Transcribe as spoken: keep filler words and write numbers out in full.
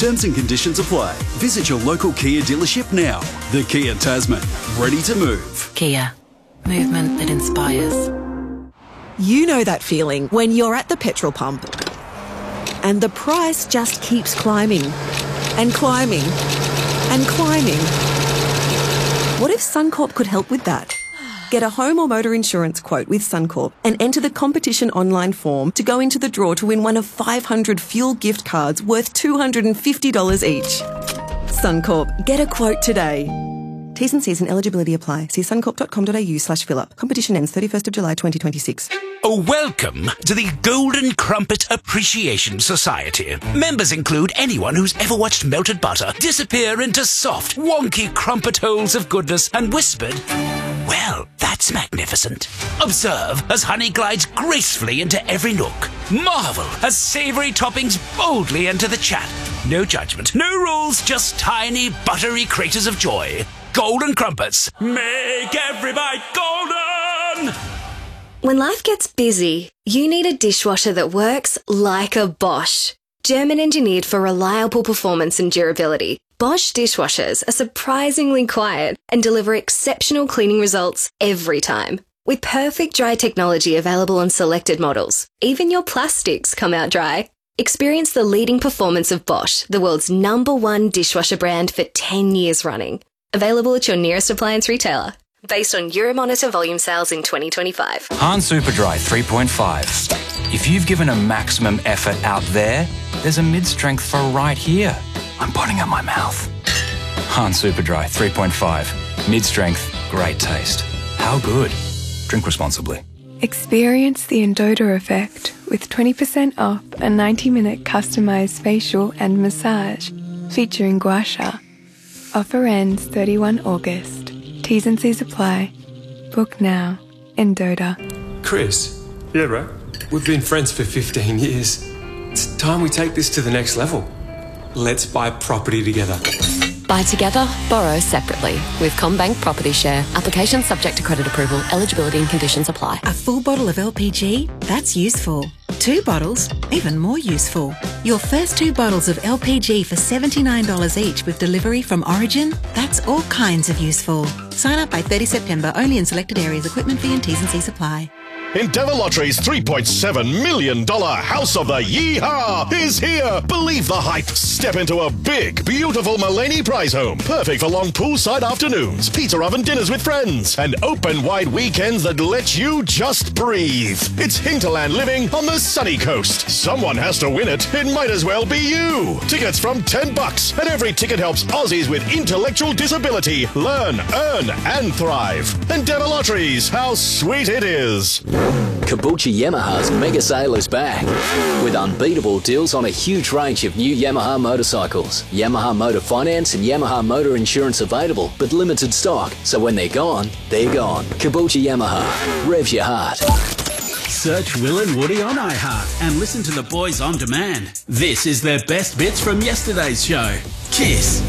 Terms and conditions apply. Visit your local Kia dealership now. The Kia Tasman. Ready to move. Kia. Movement that inspires. You know that feeling when you're at the petrol pump and the price just keeps climbing and climbing and climbing. What if Suncorp could help with that? Get a home or motor insurance quote with Suncorp and enter the competition online form to go into the draw to win one of five hundred fuel gift cards worth two hundred fifty dollars each. Suncorp, get a quote today. T's and C's and eligibility apply. See suncorp.com.au slash fill up. Competition ends thirty-first of July twenty twenty-six. Oh, welcome to the Golden Crumpet Appreciation Society. Members include anyone who's ever watched melted butter disappear into soft, wonky crumpet holes of goodness and whispered, "Well, that's magnificent." Observe as honey glides gracefully into every nook. Marvel as savoury toppings boldly enter the chat. No judgment, no rules, just tiny, buttery craters of joy. Golden Crumpets. Make every bite golden! When life gets busy, you need a dishwasher that works like a Bosch. German engineered for reliable performance and durability, Bosch dishwashers are surprisingly quiet and deliver exceptional cleaning results every time. With perfect dry technology available on selected models, even your plastics come out dry. Experience the leading performance of Bosch, the world's number one dishwasher brand for ten years running. Available at your nearest appliance retailer. Based on Euromonitor volume sales in twenty twenty-five. Hahn Superdry three point five. If you've given a maximum effort out there, there's a mid-strength for right here. I'm putting out my mouth. Hahn Superdry three point five. Mid-strength, great taste. How good? Drink responsibly. Experience the Endota effect with twenty percent off a ninety minute customised facial and massage featuring gua sha. Offer ends thirty-first of August. T's and C's apply. Book now. Endota. Chris. Yeah, bro. We've been friends for fifteen years. It's time we take this to the next level. Let's buy property together. Buy together, borrow separately. With CommBank Property Share. Application subject to credit approval. Eligibility and conditions apply. A full bottle of L P G? That's useful. Two bottles? Even more useful. Your first two bottles of L P G for seventy-nine dollars each with delivery from Origin? That's all kinds of useful. Sign up by thirtieth of September, only in selected areas. Equipment fee and T's and C's apply. Endeavour Lottery's three point seven million dollars House of the Yeehaw is here. Believe the hype. Step into a big, beautiful Mulaney prize home. Perfect for long poolside afternoons, pizza oven dinners with friends, and open-wide weekends that let you just breathe. It's Hinterland living on the sunny coast. Someone has to win it. It might as well be you. Tickets from ten bucks, and every ticket helps Aussies with intellectual disability learn, earn, and thrive. Endeavour Lotteries, how sweet it is. Kabuchi Yamaha's mega sale is back with unbeatable deals on a huge range of new Yamaha motorcycles. Yamaha Motor Finance and Yamaha Motor Insurance available, but limited stock. So when they're gone, they're gone. Kabuchi Yamaha. Revs your heart. Search Will and Woody on iHeart and listen to the boys on demand. This is their best bits from yesterday's show. Kiss.